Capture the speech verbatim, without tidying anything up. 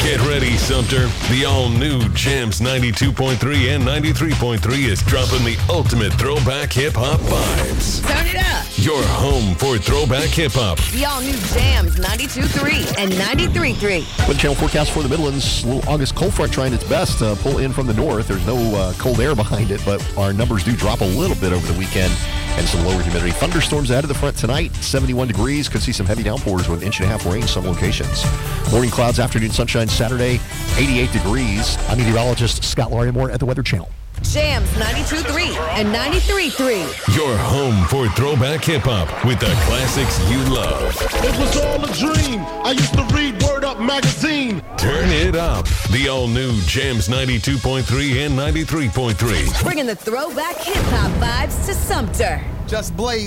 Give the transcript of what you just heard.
Get ready, Sumter. The all-new Jams ninety-two point three and ninety-three point three is dropping the ultimate throwback hip-hop vibes. Turn it up. Your home for throwback hip-hop. The all-new Jams ninety-two point three and ninety-three point three. Weather Channel forecast for the Midlands. A little August cold front trying its best to pull in from the north. There's no uh, cold air behind it, but our numbers do drop a little bit over the weekend and some lower humidity. Thunderstorms ahead of the front tonight. seventy-one degrees. Could see some heavy downpours with an inch and a half rain some locations. Morning clouds, afternoon sunshine Saturday. eighty-eight degrees. I'm meteorologist Scott Larimore at the Weather Channel. Jams ninety-two point three and ninety-three point three. Your home for throwback hip-hop with the classics you love. It was all a dream. I used to read Word Up magazine. Turn it up. The all-new Jams ninety-two point three and ninety-three point three. Bringing the throwback hip-hop vibes to Sumter. Just blaze.